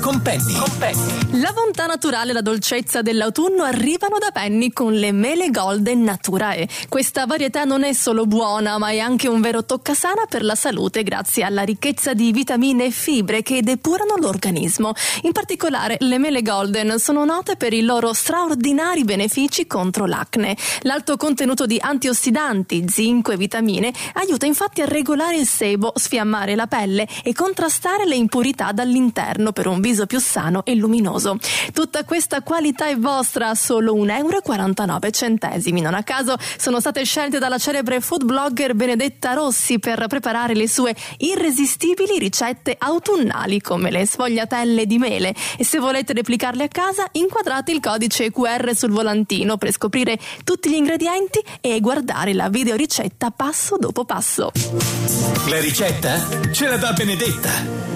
con Penny. La bontà naturale e la dolcezza dell'autunno arrivano da Penny con le mele Golden Naturae. Questa varietà non è solo buona, ma è anche un vero toccasana per la salute grazie alla ricchezza di vitamine e fibre che depurano l'organismo. In particolare, le mele Golden sono note per i loro straordinari benefici contro l'acne. L'alto contenuto di antiossidanti, zinco e vitamine aiuta infatti a regolare il sebo, sfiammare la pelle e contrastare le impurità dall'interno per un viso più sano e luminoso. Tutta questa qualità è vostra a solo €1,49. Non a caso sono state scelte dalla celebre food blogger Benedetta Rossi per preparare le sue irresistibili ricette autunnali come le sfogliatelle di mele, e se volete replicarle a casa inquadrate il codice QR sul volantino per scoprire tutti gli ingredienti e guardare la videoricetta passo dopo passo. La ricetta ce la dà Benedetta.